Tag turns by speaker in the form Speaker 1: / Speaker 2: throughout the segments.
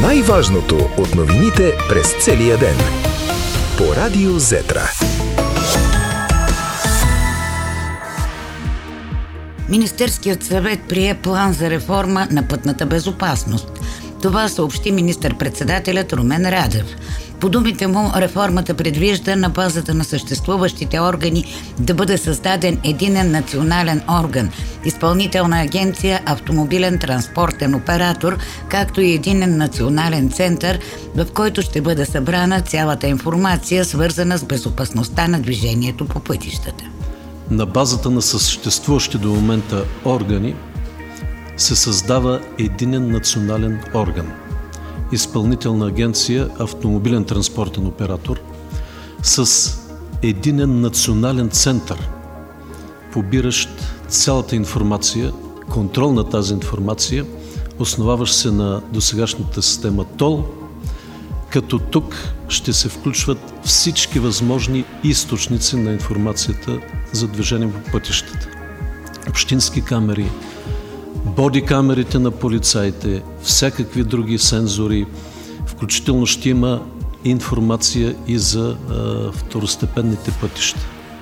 Speaker 1: Най-важното от новините през целия ден. По Радио Зетра.
Speaker 2: Министерският съвет прие план за реформа на пътната безопасност. Това съобщи министър-председателят Румен Радев. По думите му, реформата предвижда на базата на съществуващите органи да бъде създаден единен национален орган, изпълнителна агенция автомобилен транспортен оператор, както и единен национален център, в който ще бъде събрана цялата информация, свързана с безопасността на движението по пътищата.
Speaker 3: На базата на съществуващи до момента органи се създава единен национален орган – Изпълнителна агенция автомобилен транспортен оператор с единен национален център, побиращ цялата информация, контрол на тази информация, основаващ се на досегашната система ТОЛ, като тук ще се включват всички възможни източници на информацията за движение по пътищата. Общински камери, бодикамерите на полицаите, всякакви други сензори, включително ще има информация и за второстепенните пътища.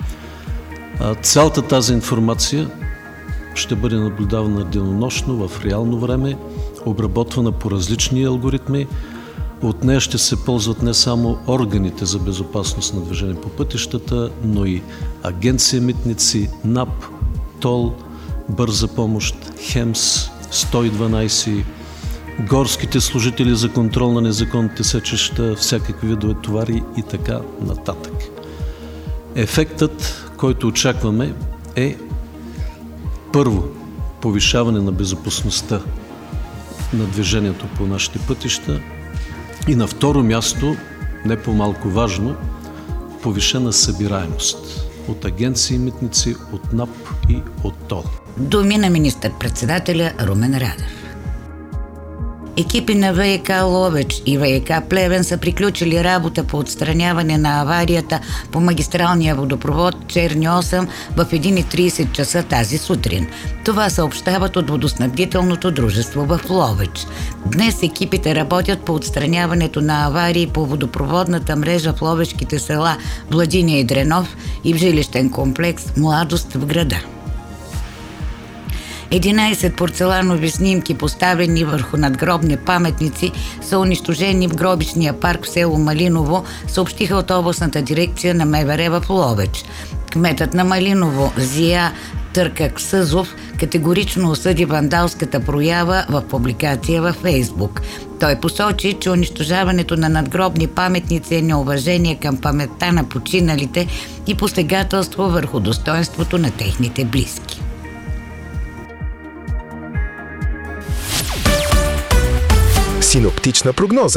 Speaker 3: Цялата тази информация ще бъде наблюдавана денонощно в реално време, обработвана по различни алгоритми. От нея ще се ползват не само органите за безопасност на движение по пътищата, но и Агенция Митници, НАП, ТОЛ, Бърза помощ, ХЕМС, 112, горските служители за контрол на незаконните сечища, всякакви видове товари и така нататък. Ефектът, който очакваме, е първо повишаване на безопасността на движението по нашите пътища и на второ място, не по-малко важно, повишена събираемост от агенции митници, от НАП и от ТОЛ.
Speaker 2: Думи на министър-председателя Румен Радев. Екипи на ВиК Ловеч и ВиК Плевен са приключили работа по отстраняване на аварията по магистралния водопровод Черни 8 в 1:30 часа тази сутрин. Това съобщават от водоснабдителното дружество в Ловеч. Днес екипите работят по отстраняването на аварии по водопроводната мрежа в ловешките села Владиня и Дренов и в жилищен комплекс Младост в града. 11 порцеланови снимки, поставени върху надгробни паметници, са унищожени в гробичния парк в село Малиново, съобщиха от областната дирекция на МВР в Ловеч. Кметът на Малиново Зия Търкаксъзов категорично осъди вандалската проява в публикация във Фейсбук. Той посочи, че унищожаването на надгробни паметници е неуважение към паметта на починалите и посегателство върху достоинството на техните близки.
Speaker 1: Синоптична прогноза.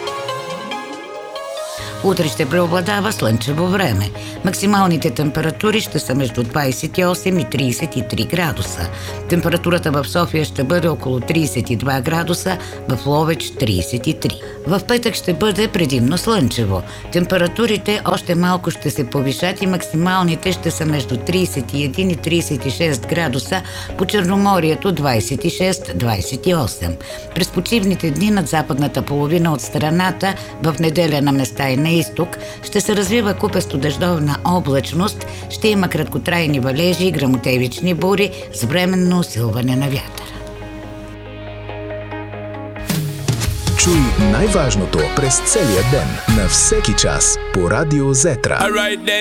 Speaker 2: Утре ще преобладава слънчево време. Максималните температури ще са между 28 и 33 градуса. Температурата в София ще бъде около 32 градуса, в Ловеч 33. В петък ще бъде предимно слънчево. Температурите още малко ще се повишат и максималните ще са между 31 и 36 градуса, по Черноморието 26-28. През почивните дни над западната половина от страната, в неделя на места и на изток, ще се развива купесто дъждовна облачност, ще има краткотрайни валежи и гръмотевични бури с временно усилване на вятъра.
Speaker 1: Чуй най-важното през целия ден на всеки час по Радио Зетра.